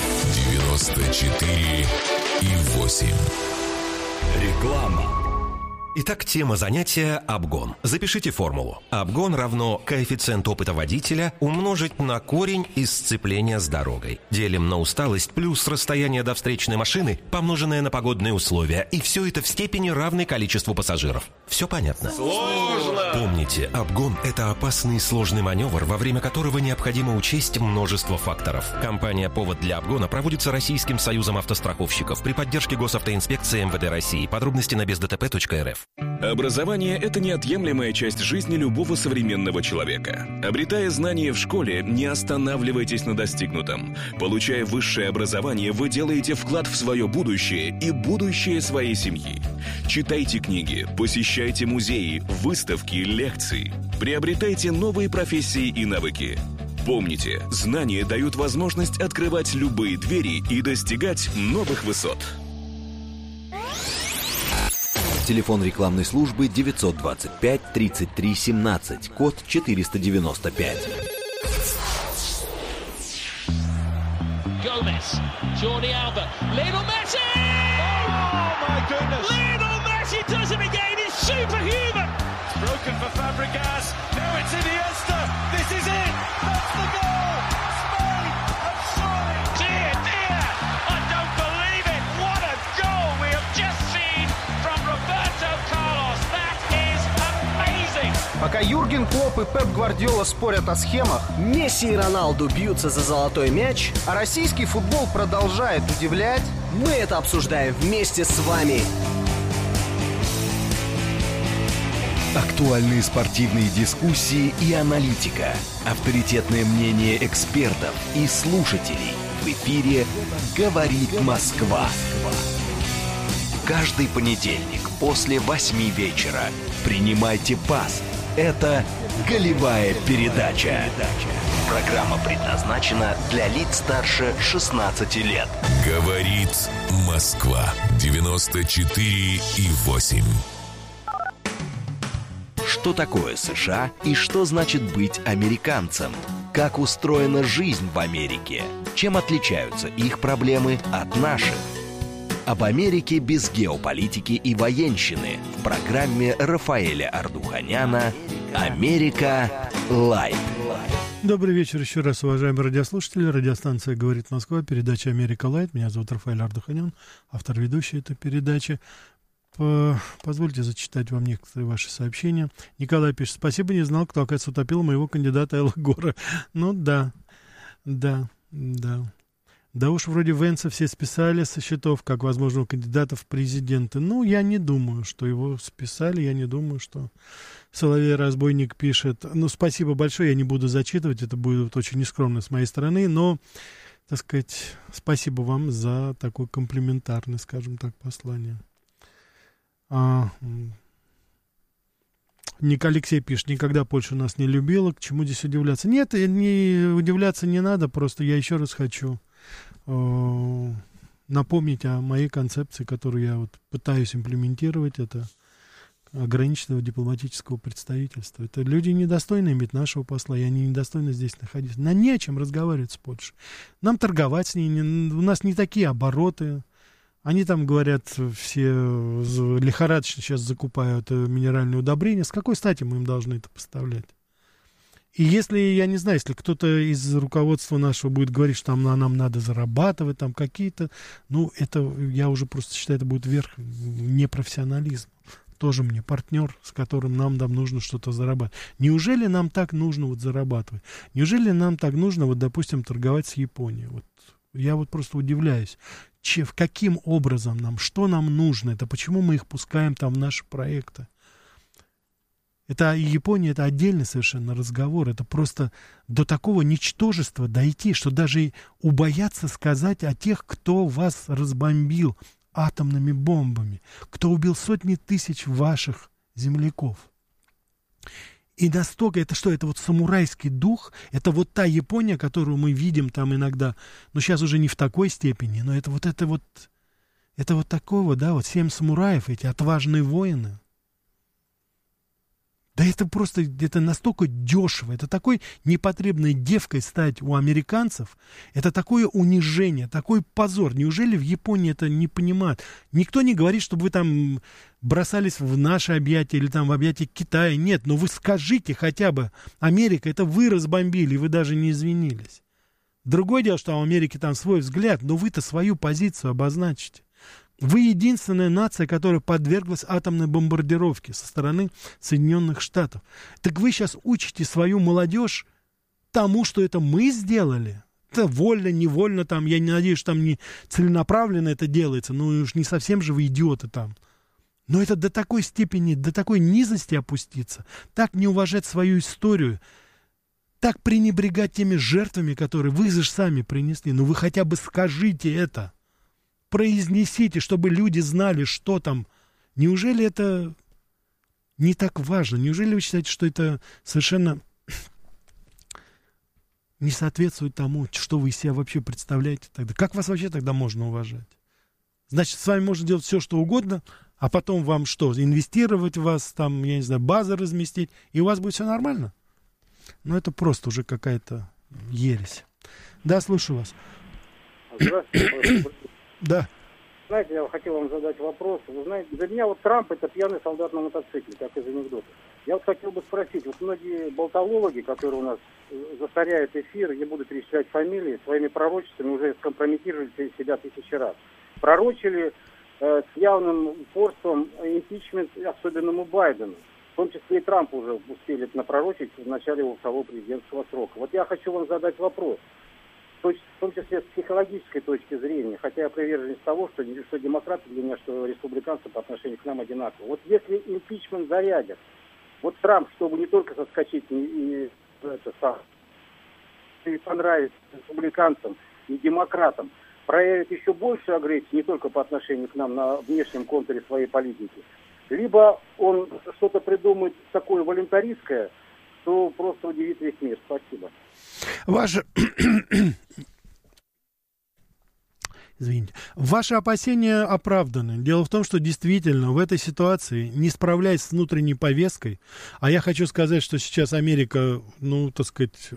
94,8. Реклама. Итак, тема занятия – обгон. Запишите формулу. Обгон равно коэффициент опыта водителя умножить на корень из сцепления с дорогой. Делим на усталость плюс расстояние до встречной машины, помноженное на погодные условия. И все это в степени равной количеству пассажиров. Все понятно? Сложно! Помните, обгон – это опасный и сложный маневр, во время которого необходимо учесть множество факторов. Компания «Повод для обгона» проводится Российским союзом автостраховщиков при поддержке Госавтоинспекции МВД России. Подробности на бездтп.рф. Образование – это неотъемлемая часть жизни любого современного человека. Обретая знания в школе, не останавливайтесь на достигнутом. Получая высшее образование, вы делаете вклад в свое будущее и будущее своей семьи. Читайте книги, посещайте музеи, выставки, лекции. Приобретайте новые профессии и навыки. Помните, знания дают возможность открывать любые двери и достигать новых высот. Телефон рекламной службы 925 33 17, код 495. Gomez, Jordi Alba, Lionel Messi! Oh my goodness! Lionel Messi does it again, he's superhuman! It's broken for Fabregas, now it's Iniesta, this is it! That's the goal! Spain have scored! Dear, dear! I don't believe it! What a goal we have just seen from Roberto Carlos! That is amazing! Пока Юрген Клопп и Пеп Гвардиола спорят о схемах, Месси и Роналду бьются за золотой мяч, а российский футбол продолжает удивлять, мы это обсуждаем вместе с вами. Актуальные спортивные дискуссии и аналитика. Авторитетное мнение экспертов и слушателей. В эфире «Говорит Москва». Каждый понедельник после 8 вечера. Принимайте пас. Это «Голевая передача». Программа предназначена для лиц старше 16 лет. Говорит Москва. 94,8. Что такое США и что значит быть американцем? Как устроена жизнь в Америке? Чем отличаются их проблемы от наших? Об Америке без геополитики и военщины в программе Рафаэля Ардуханяна «Америка Лайв». Добрый вечер еще раз, уважаемые радиослушатели. Радиостанция «Говорит Москва», передача «Америка Лайт». Меня зовут Рафаэль Ардуханян, автор ведущей этой передачи. Позвольте зачитать вам некоторые ваши сообщения. Николай пишет: спасибо, не знал, кто, оказывается, утопил моего кандидата Элла Гора. Ну да. Да уж, вроде Венса все списали со счетов, как возможного кандидата в президенты. Ну, я не думаю, что его списали, я не думаю, что Соловей-разбойник пишет. Ну, спасибо большое, я не буду зачитывать, это будет очень нескромно с моей стороны, но, так сказать, спасибо вам за такое комплиментарное, скажем так, послание. Ник Алексей пишет: никогда Польша нас не любила, к чему здесь удивляться? Нет, удивляться не надо, просто я еще раз хочу напомнить о моей концепции, которую я вот пытаюсь имплементировать. Это ограниченного дипломатического представительства. Это люди недостойны иметь нашего посла, и они недостойны здесь находиться. Нам не о чем разговаривать с Польшей. Нам торговать с ней, у нас не такие обороты. Они там, говорят, все лихорадочно сейчас закупают минеральные удобрения. С какой стати мы им должны это поставлять? И если, я не знаю, если кто-то из руководства нашего будет говорить, что нам надо зарабатывать, там какие-то, ну, это, я уже просто считаю, это будет верх непрофессионализма. Тоже мне партнер, с которым нам нужно что-то зарабатывать. Неужели нам так нужно вот зарабатывать? Неужели нам так нужно, вот, допустим, торговать с Японией? Вот, я вот просто удивляюсь. Каким образом нам, что нам нужно? Это почему мы их пускаем там в наши проекты? Это Япония, это отдельный совершенно разговор. Это просто до такого ничтожества дойти, что даже убояться сказать о тех, кто вас разбомбил атомными бомбами, кто убил сотни тысяч ваших земляков. И настолько, это что, это вот самурайский дух, это вот та Япония, которую мы видим там иногда, но сейчас уже не в такой степени, но это вот такого, да, вот 7 самураев, эти отважные воины. Да это просто, это настолько дешево, это такой непотребной девкой стать у американцев, это такое унижение, такой позор. Неужели в Японии это не понимают? Никто не говорит, чтобы вы там бросались в наши объятия или там в объятия Китая. Нет, но вы скажите хотя бы, Америка, это вы разбомбили, вы даже не извинились. Другое дело, что у Америки там свой взгляд, но вы-то свою позицию обозначите. Вы единственная нация, которая подверглась атомной бомбардировке со стороны Соединенных Штатов. Так вы сейчас учите свою молодежь тому, что это мы сделали? Это вольно, невольно там, я не надеюсь, что там не целенаправленно это делается, ну уж не совсем же вы идиоты там. Но это до такой степени, до такой низости опуститься, так не уважать свою историю, так пренебрегать теми жертвами, которые вы же сами принесли. Ну вы хотя бы скажите это. Произнесите, чтобы люди знали, что там. Неужели это не так важно? Неужели вы считаете, что это совершенно не соответствует тому, что вы из себя вообще представляете тогда? Как вас вообще тогда можно уважать? Значит, с вами можно делать все, что угодно, а потом вам что, инвестировать в вас, там, я не знаю, базы разместить, и у вас будет все нормально? Ну, это просто уже какая-то ересь. Да, слушаю вас. Здравствуйте. Да. Знаете, я хотел вам задать вопрос. Вы знаете, для меня вот Трамп — это пьяный солдат на мотоцикле, как из анекдота. Я вот хотел бы спросить, вот многие болтологи, которые у нас засоряют эфир, не буду перечислять фамилии, своими пророчествами уже скомпрометировали себя 1000 раз. Пророчили с явным упорством импичмент особенному Байдену. В том числе и Трамп уже успели напророчить в начале его второго президентского срока. Вот я хочу вам задать вопрос. В том числе с психологической точки зрения, хотя я приверженец того, что демократы для меня, что республиканцы по отношению к нам одинаковы. Вот если импичмент зарядят, вот Трамп, чтобы не только соскочить и понравиться республиканцам и демократам, проявит еще большую агрессию не только по отношению к нам на внешнем контуре своей политики, либо он что-то придумает такое волюнтаристское, что просто удивит весь мир. Спасибо. Ваши опасения оправданы. Дело в том, что действительно в этой ситуации, не справляясь с внутренней повесткой, а я хочу сказать, что сейчас Америка, ну, так сказать,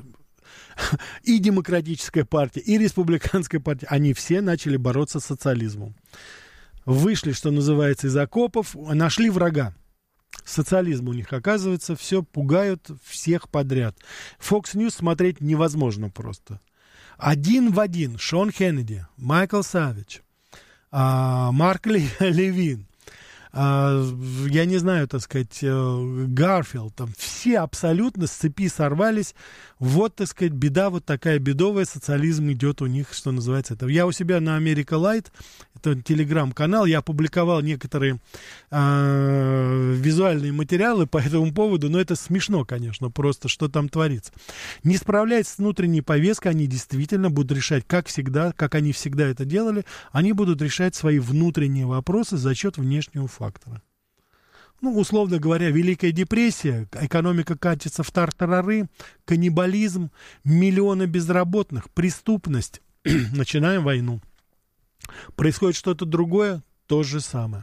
и демократическая партия, и республиканская партия, они все начали бороться с социализмом. Вышли, что называется, из окопов, нашли врага. Социализм у них, оказывается, все пугают всех подряд. Fox News смотреть невозможно просто. Один в один Шон Хеннеди, Майкл Савич, Марк Левин, я не знаю, так сказать, Гарфилд, там все абсолютно с цепи сорвались. Вот, так сказать, беда вот такая бедовая, социализм идет у них, что называется. Это. Я у себя на America Light, это телеграм-канал, я опубликовал некоторые визуальные материалы по этому поводу, но это смешно, конечно, просто, что там творится. Не справляясь с внутренней повесткой, они действительно будут решать, как всегда, как они всегда это делали, они будут решать свои внутренние вопросы за счет внешнего фактора. Ну, условно говоря, Великая депрессия, экономика катится в тартарары, каннибализм, миллионы безработных, преступность. Начинаем войну. Происходит что-то другое, то же самое.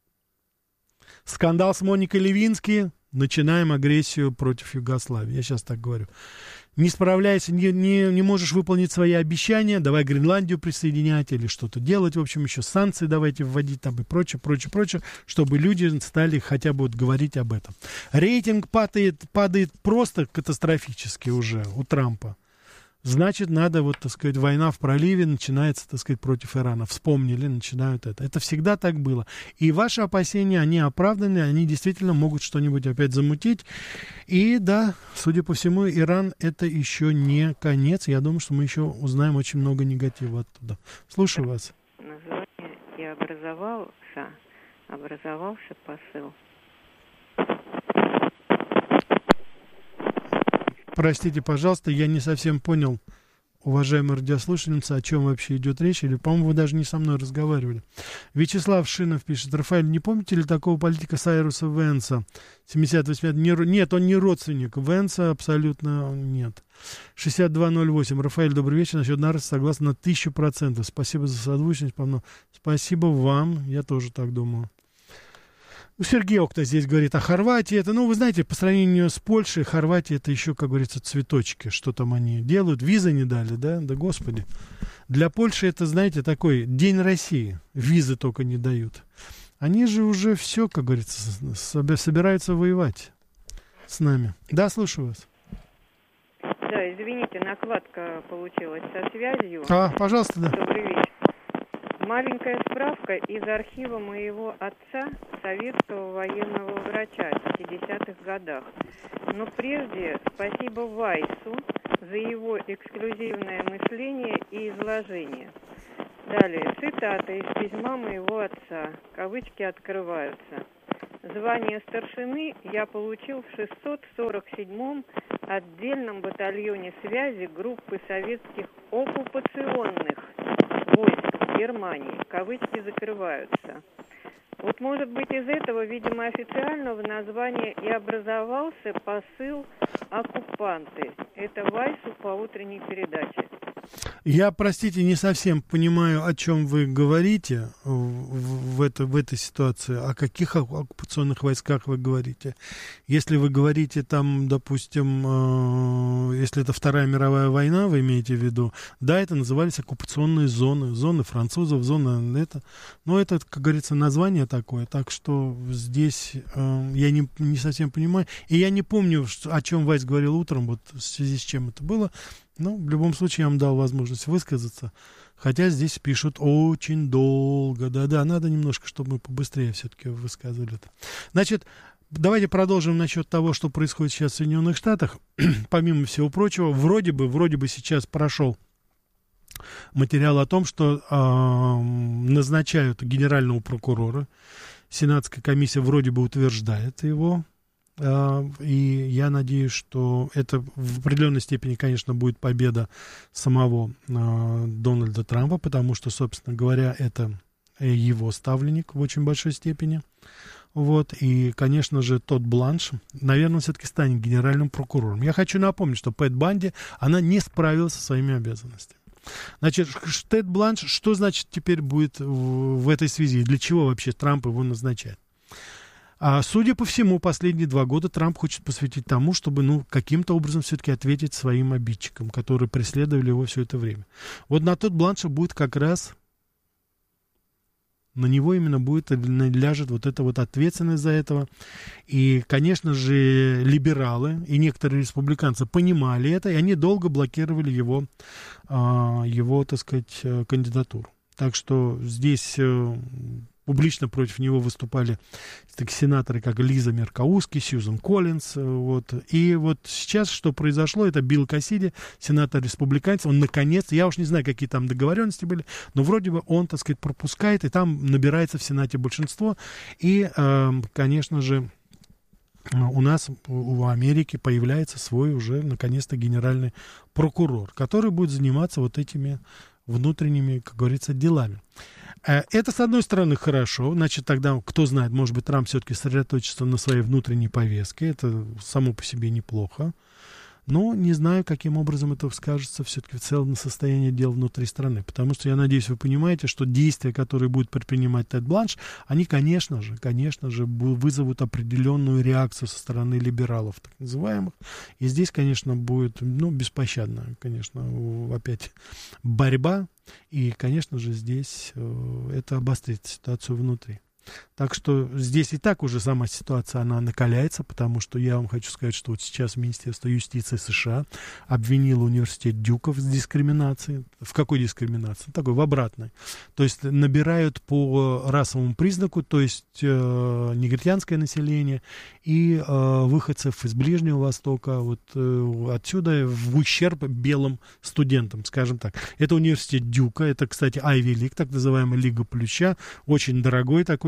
Скандал с Моникой Левински, начинаем агрессию против Югославии. Я сейчас так говорю. Не справляешься, не можешь выполнить свои обещания, давай Гренландию присоединять или что-то делать. В общем, еще санкции давайте вводить там и прочее, чтобы люди стали хотя бы вот говорить об этом. Рейтинг падает просто катастрофически уже у Трампа. Значит, надо, вот, так сказать, война в проливе начинается, так сказать, против Ирана. Вспомнили, начинают это. Это всегда так было. И ваши опасения, они оправданы, они действительно могут что-нибудь опять замутить. И да, судя по всему, Иран это еще не конец. Я думаю, что мы еще узнаем очень много негатива оттуда. Слушаю вас. Название и образовался посыл. Простите, пожалуйста, я не совсем понял, уважаемая радиослушательница, о чем вообще идет речь, или, по-моему, вы даже не со мной разговаривали. Вячеслав Шинов пишет: Рафаэль, не помните ли такого политика Сайруса Венса? 70-80... Нет, он не родственник Венса, абсолютно нет. 6208. Рафаэль, добрый вечер. Насчет Нарса согласен на 1000%. Спасибо за созвучность. Спасибо вам. Я тоже так думаю. Сергей Окта здесь говорит, а Хорватия это, вы знаете, по сравнению с Польшей, Хорватия это еще, как говорится, цветочки, что там они делают, визы не дали, да господи. Для Польши это, знаете, такой День России, визы только не дают. Они же уже все, как говорится, собираются воевать с нами. Да, слушаю вас. Да, извините, накладка получилась со связью. Пожалуйста, да. Добрый вечер. Маленькая справка из архива моего отца, советского военного врача в 50-х годах. Но прежде спасибо Вайсу за его эксклюзивное мышление и изложение. Далее, цитата из письма моего отца. Кавычки открываются. Звание старшины я получил в 647-м отдельном батальоне связи группы советских оккупационных войск Германии. Кавычки закрываются. Вот, может быть, из этого, видимо, официально в названии и образовался посыл «оккупанты». Это Вайсу по утренней передаче. Я, простите, не совсем понимаю, о чем вы говорите в этой ситуации. О каких оккупационных войсках вы говорите? Если вы говорите там, допустим, если это Вторая мировая война, вы имеете в виду, да, это назывались оккупационные зоны, зоны французов, зоны это. Но это, как говорится, название такое, так что здесь я не совсем понимаю. И я не помню, о чем Вайс говорил утром, вот в связи с чем это было. Но в любом случае я вам дал возможность высказаться. Хотя здесь пишут очень долго. Да-да, надо немножко, чтобы мы побыстрее все-таки высказывали это. Значит, давайте продолжим насчет того, что происходит сейчас в Соединенных Штатах. Помимо всего прочего, вроде бы сейчас прошел материал о том, что назначают генерального прокурора. Сенатская комиссия вроде бы утверждает его. И я надеюсь, что это в определенной степени, конечно, будет победа самого Дональда Трампа, потому что, собственно говоря, это его ставленник в очень большой степени. Вот. И, конечно же, Тодд Бланш, наверное, все-таки станет генеральным прокурором. Я хочу напомнить, что Пэт Банди, она не справилась со своими обязанностями. Значит, Тодд Бланш, что значит теперь будет в этой связи? Для чего вообще Трамп его назначает? Судя по всему, последние 2 года Трамп хочет посвятить тому, чтобы, каким-то образом все-таки ответить своим обидчикам, которые преследовали его все это время. Вот на Тодд Бланша будет как раз, на него именно ляжет вот эта вот ответственность за этого. И, конечно же, либералы и некоторые республиканцы понимали это, и они долго блокировали его, так сказать, кандидатуру. Так что здесь публично против него выступали такие сенаторы, как Лиза Меркауски, Сьюзан Коллинз. Вот. И вот сейчас, что произошло, это Билл Кассиди, сенатор-республиканец, он наконец, я уж не знаю, какие там договоренности были, но вроде бы он, так сказать, пропускает, и там набирается в Сенате большинство. И, конечно же, у нас, в Америке, появляется свой уже, наконец-то, генеральный прокурор, который будет заниматься вот этими внутренними, как говорится, делами. Это, с одной стороны, хорошо. Значит, тогда, кто знает, может быть, Трамп все-таки сосредоточится на своей внутренней повестке. Это само по себе неплохо. Но не знаю, каким образом это скажется все-таки в целом на состоянии дел внутри страны. Потому что, я надеюсь, вы понимаете, что действия, которые будет предпринимать Тед Бланш, они, конечно же, вызовут определенную реакцию со стороны либералов, так называемых. И здесь, конечно, будет, беспощадная, конечно, опять борьба. И, конечно же, здесь это обострит ситуацию внутри. Так что здесь и так уже сама ситуация, она накаляется, потому что я вам хочу сказать, что вот сейчас Министерство юстиции США обвинило университет Дюка в дискриминации. В какой дискриминации? Такой, в обратной. То есть набирают по расовому признаку, то есть негритянское население и выходцев из Ближнего Востока, вот отсюда в ущерб белым студентам, скажем так. Это университет Дюка, это, кстати, Ivy League, так называемая Лига Плюща, очень дорогой такой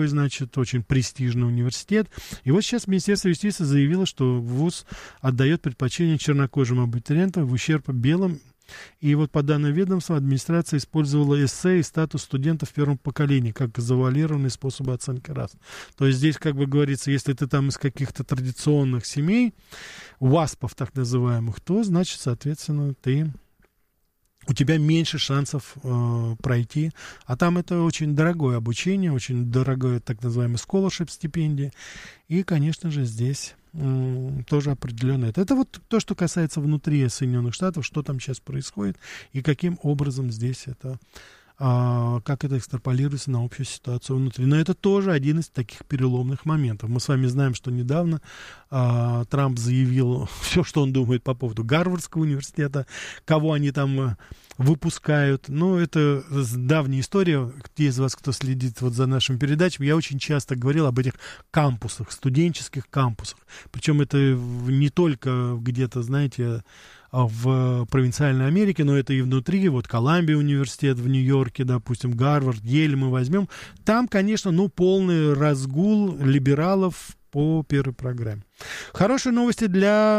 такой, значит, очень престижный университет. И вот сейчас Министерство юстиции заявило, что ВУЗ отдает предпочтение чернокожим абитуриентам в ущерб белым. И вот по данным ведомства администрация использовала эссе и статус студентов первого поколения как завуалированный способ оценки рас. То есть здесь, как бы говорится, если ты там из каких-то традиционных семей, ВАСПов так называемых, то, значит, соответственно, у тебя меньше шансов пройти. А там это очень дорогое обучение, очень дорогое так называемый scholarship, стипендия. И, конечно же, здесь тоже определенно это вот то, что касается внутри Соединенных Штатов, что там сейчас происходит и каким образом здесь это, как это экстраполируется на общую ситуацию внутри. Но это тоже один из таких переломных моментов. Мы с вами знаем, что недавно Трамп заявил все, что он думает по поводу Гарвардского университета, кого они там выпускают. Ну, это давняя история. Те из вас, кто следит вот за нашими передачами, я очень часто говорил об этих кампусах, студенческих кампусах. Причем это не только где-то, знаете, в провинциальной Америке, но это и внутри, вот Колумбия университет в Нью-Йорке, допустим, Гарвард, Ель мы возьмем. Там, конечно, полный разгул либералов по первой программе. Хорошие новости для